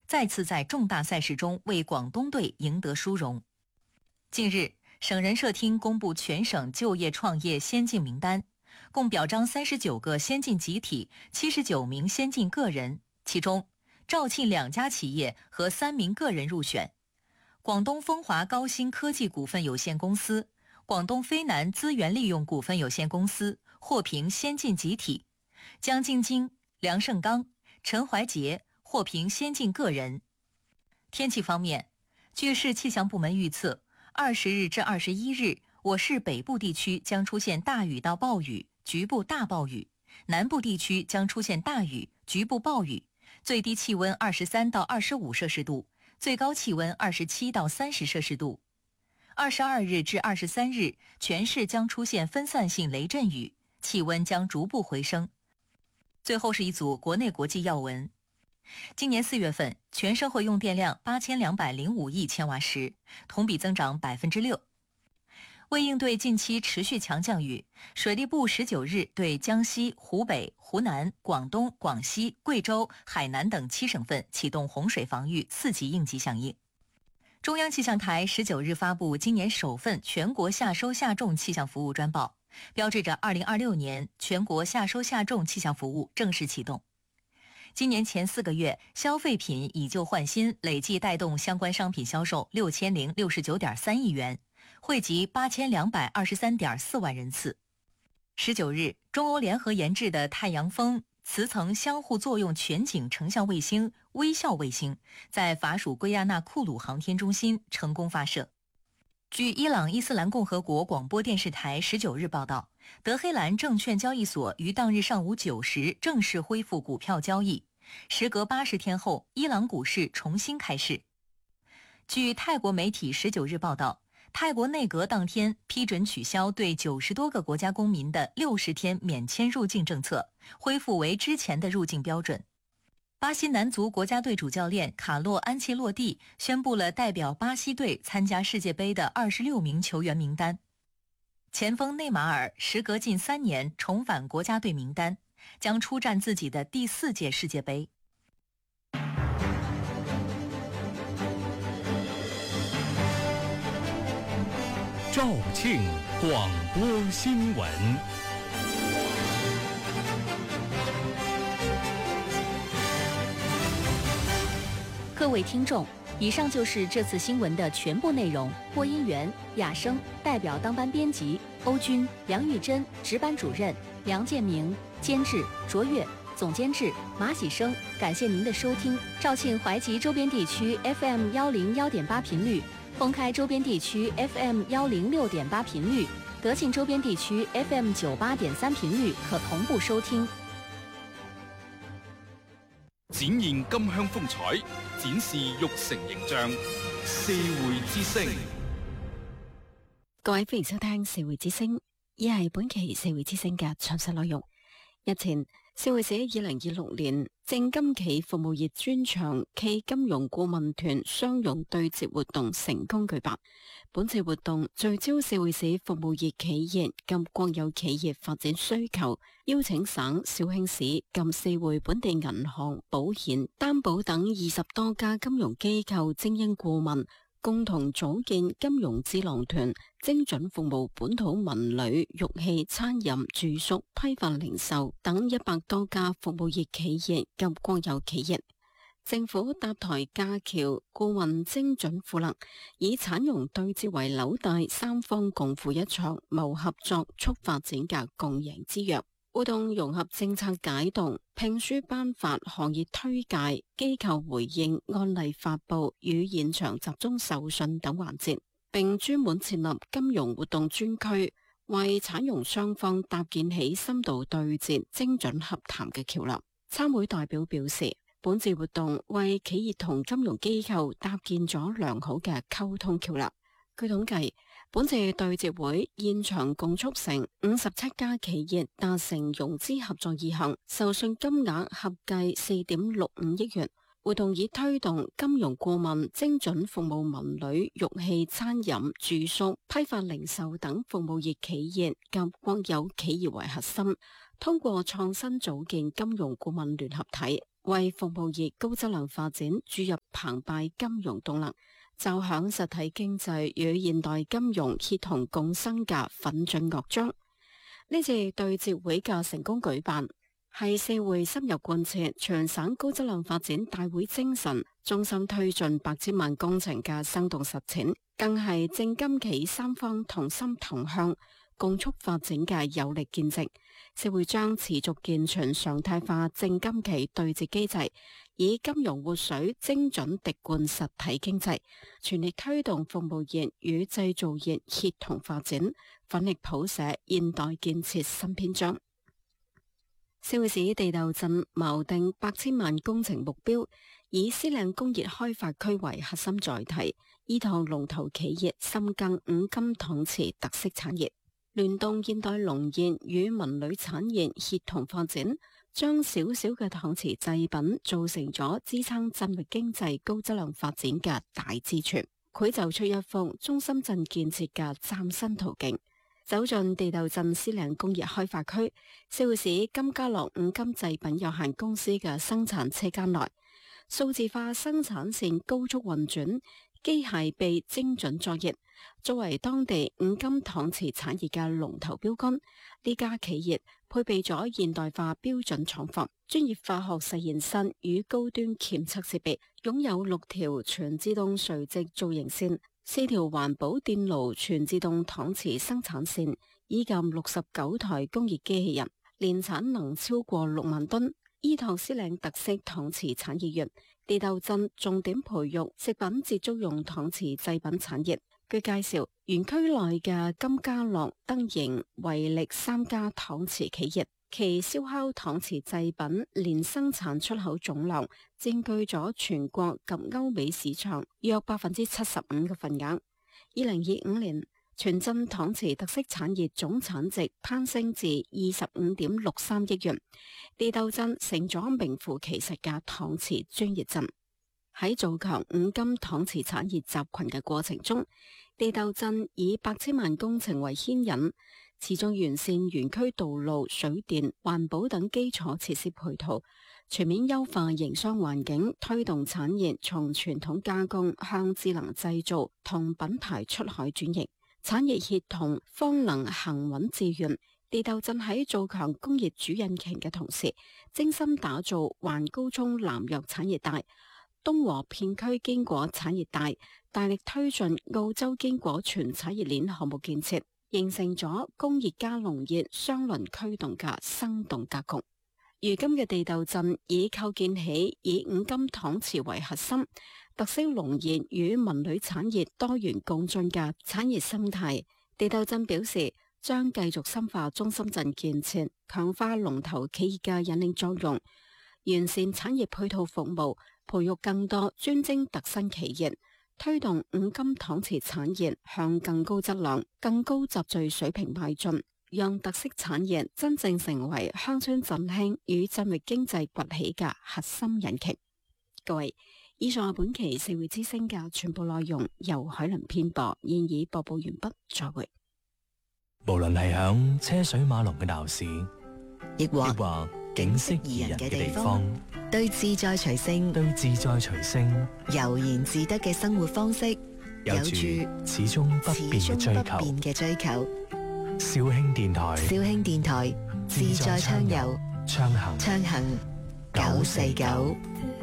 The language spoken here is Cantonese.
再次在重大赛事中为广东队赢得殊荣。近日，省人社厅公布全省就业创业先进名单，共表彰39个先进集体、79名先进个人，其中肇庆2家企业和3名个人入选。广东风华高新科技股份有限公司、广东飞南资源利用股份有限公司获评先进集体，江晶晶、梁胜刚、陈怀杰获评先进个人。天气方面，据市气象部门预测，20日至21日，我市北部地区将出现大雨到暴雨，局部大暴雨；南部地区将出现大雨，局部暴雨。最低气温23到25摄氏度，最高气温27到30摄氏度。22日至23日，全市将出现分散性雷阵雨，气温将逐步回升。最后是一组国内国际要闻。今年4月份，全社会用电量8205亿千瓦时，同比增长6%。为应对近期持续强降雨，水利部19日对江西、湖北、湖南、广东、广西、贵州、海南等7省份启动洪水防御4级应急响应。中央气象台19日发布今年首份全国下收下重气象服务专报，标志着2026年全国下收下重气象服务正式启动。今年前4个月，消费品以旧换新累计带动相关商品销售6069.3亿元，惠及8223.4万人次。19日，中欧联合研制的太阳风磁层相互作用全景成像卫星“微笑卫星”在法属圭亚那库鲁航天中心成功发射。据伊朗伊斯兰共和国广播电视台19日报道，德黑兰证券交易所于当日上午9时正式恢复股票交易，时隔80天后，伊朗股市重新开市。据泰国媒体19日报道，泰国内阁当天批准取消对90多个国家公民的60天免签入境政策，恢复为之前的入境标准。巴西男足国家队主教练卡洛·安切洛蒂宣布了代表巴西队参加世界杯的26名球员名单。前锋内马尔时隔近3年重返国家队名单，将出战自己的第4届世界杯。 肇庆广播新闻。 各位听众，以上就是这次新闻的全部内容。播音员亚生，代表当班编辑欧军、梁玉珍，值班主任梁建明，监制卓越，总监制马喜生。感谢您的收听。肇庆淮吉周边地区 FM 101.8频率，封开周边地区 FM 106.8频率，德庆周边地区 FM 98.3频率可同步收听。 展現金鄉風采，展示玉成形象。社會之聲， 各位歡迎收聽社會之聲，以係本期社會之聲嘅詳細內容。日前，社會社2026年正金企服務業專場暨金融顧問團雙融對接活動成功舉辦。本次活動聚焦社會社服務業企業及國有企業發展需求，邀請省、肇慶市及4會本地銀行、保險、擔保等20多家金融機構精英顧問，共同組建金融智囊團，精準服務本土文旅、玉器、餐飲、住宿、批發零售等100多家服務業企業及國有企業。政府搭台架橋顧問精準賦能，以產融對接為紐帶，三方共負一場，謀合作促發展嘅共贏之約。活動融合政策解讀、聘書頒發、行業推介、機構回應、案例發佈與現場集中授信等環節，並專門設立金融活動專區，為產融雙方搭建起深度對接、精準洽談嘅橋樑。參會代表表示，本次活動為企業同金融機構搭建咗良好嘅溝通橋樑。據統計，本次對接會現場共促成57家企業達成融資合作意向，授信金額合計4.65億元。活動以推動金融顧問、精準服務文旅、玉器、餐飲、住宿、批發零售等服務業企業及國有企業為核心，通過創新組建金融顧問聯合體，為服務業高質量發展注入澎湃金融動能，奏響實體經濟與現代金融協同共生嘅奮進樂章。呢次對接會嘅成功舉辦，係四會深入貫徹全省高質量發展大會精神，中心推進百千萬工程嘅生動實踐，更係政金企三方同心同向、共促發展嘅有力見證。四會將持續健全常態化政金企對接機制，以金融活水精準滴灌實體經濟，全力推動服務業與製造業協同發展，奮力譜寫現代建設新篇章。四會市地竇鎮錨定百千萬工程目標，以獅嶺工業開發區為核心載體，依託龍頭企業深耕五金搪瓷特色產業，聯動現代農業與文旅產業協同發展，將小小嘅搪瓷製品做成咗支撐鎮域經濟高質量發展嘅大支柱，繪就出一幅中心鎮建設嘅嶄新途徑。走進地竇鎮獅嶺工業開發區，四會市金家樂五金製品有限公司嘅生產車間內，數字化生產線高速運轉，機械臂精準作業。作為當地五金搪瓷產業嘅龍頭標杆，呢家企業配備咗現代化標準廠房、專業化學實驗室與高端檢測設備，擁有6條全自動垂直造型線、4條環保電爐全自動搪瓷生產線，以及69台工業機器人，年產能超過6萬噸。依託獅嶺特色搪瓷產業園，地竇鎮重點培育食品接觸用搪瓷製品產業。據介紹，園區內嘅金家樂、德盈、維力3家搪瓷企業，其燒烤搪瓷製品年生產出口總量佔據咗全國及歐美市場約75%嘅份額。2025年，全鎮搪瓷特色產業總產值攀升至25.63億元，地竇鎮成咗名副其實嘅搪瓷專業鎮。喺造強五金搪瓷產業集群嘅過程中，地竇鎮以百千萬工程為牽引，持續完善園區道路、水電、環保等基礎設施配套，全面優化營商環境，推動產業從傳統加工向智能製造同品牌出海轉型，產業協同方能行穩致遠。地竇鎮喺造強工業主引擎嘅同時，精心打造環高涌南藥產業帶、東和片區堅果產業帶，大力推進澳洲堅果全產業鏈項目建設，形成咗工業加農業雙輪驅動嘅生動格局。如今嘅地竇鎮已構建起以五金搪瓷為核心，特色農業與文旅產業多元共進嘅產業生態。地竇鎮表示，將繼續深化中心鎮建設，強化龍頭企業嘅引領作用，完善產業配套服務，培育更多專精特新企業，推動五金搪瓷產業向更高質量、更高集聚水平邁進，讓特色產業真正成為鄉村振興與鎮域經濟崛起嘅核心引擎。各位，以上係本期四會之聲嘅全部內容，由海倫編播，現已播報完畢，再會。 無論係響車水馬龍嘅鬧市， 亦或景色宜人嘅地方，對自在隨性悠然自得嘅生活方式，有住始終不變嘅追求。肇慶電台自在暢遊，暢行949。